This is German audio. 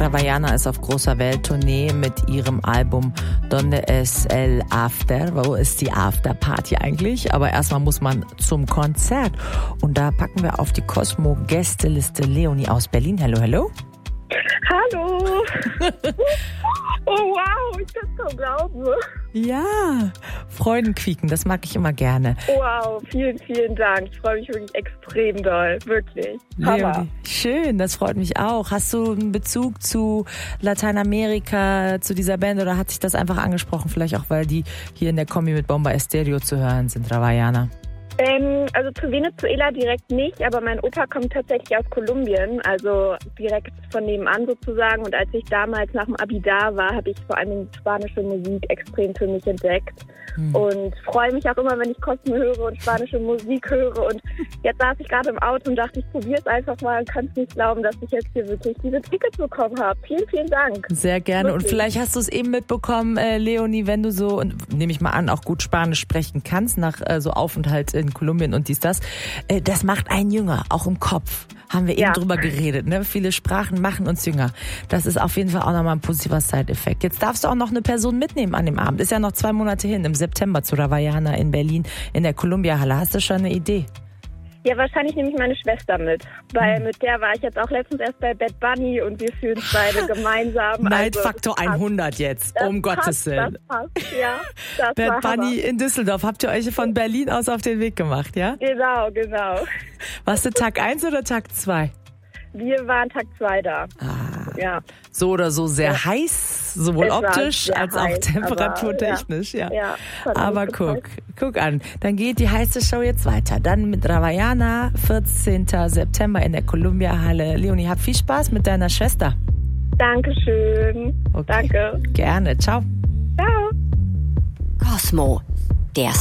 Ravaiana ist auf großer Welttournee mit ihrem Album Donde es el After? Wo ist die Afterparty eigentlich? Aber erstmal muss man zum Konzert. Und da packen wir auf die Cosmo-Gästeliste Leonie aus Berlin. Hallo, hallo. Hallo. Oh wow, ich kann es kaum glauben. Ja, Freudenquieken, das mag ich immer gerne. Wow, vielen, vielen Dank. Ich freue mich wirklich extrem doll, wirklich. Hammer. Schön, das freut mich auch. Hast du einen Bezug zu Lateinamerika, zu dieser Band, oder hat sich das einfach angesprochen? Vielleicht auch, weil die hier in der Kombi mit Bomba Estéreo zu hören sind, Ravaiana. Also zu Venezuela direkt nicht, aber mein Opa kommt tatsächlich aus Kolumbien, also direkt von nebenan sozusagen. Und als ich damals nach dem Abi da war, habe ich vor allem spanische Musik extrem für mich entdeckt. Und freue mich auch immer, wenn ich Cosmo höre und spanische Musik höre. Und jetzt saß ich gerade im Auto und dachte, ich probiere es einfach mal und kann es nicht glauben, dass ich jetzt hier wirklich diese Tickets bekommen habe. Vielen, vielen Dank. Sehr gerne. Wirklich. Und vielleicht hast du es eben mitbekommen, Leonie, wenn du so, und nehme ich mal an, auch gut Spanisch sprechen kannst, nach so Aufenthalt in Kolumbien und dies, das. Das macht einen jünger, auch im Kopf. Haben wir eben drüber geredet, ne? Viele Sprachen machen uns jünger. Das ist auf jeden Fall auch nochmal ein positiver Side-Effekt. Jetzt darfst du auch noch eine Person mitnehmen an dem Abend. Ist ja noch 2 Monate hin, im September zu Ravaiana in Berlin in der Columbia-Halle. Hast du schon eine Idee? Ja, wahrscheinlich nehme ich meine Schwester mit, weil mit der war ich jetzt auch letztens erst bei Bad Bunny und wir fühlen es beide gemeinsam. Neidfaktor 100 jetzt, um Gottes Willen. Das passt, ja. Das Bad war Bunny Hammer. in Düsseldorf, habt ihr euch von Berlin aus auf den Weg gemacht, ja? Genau. Warst du Tag 1 oder Tag 2? Wir waren Tag 2 da. Ja. So oder so sehr heiß, sowohl optisch als auch temperaturtechnisch. Ja. Aber guck an. Dann geht die heiße Show jetzt weiter. Dann mit Ravaiana, 14. September in der Columbia-Halle. Leonie, hab viel Spaß mit deiner Schwester. Dankeschön. Okay. Danke. Gerne. Ciao. Ciao. Cosmo, der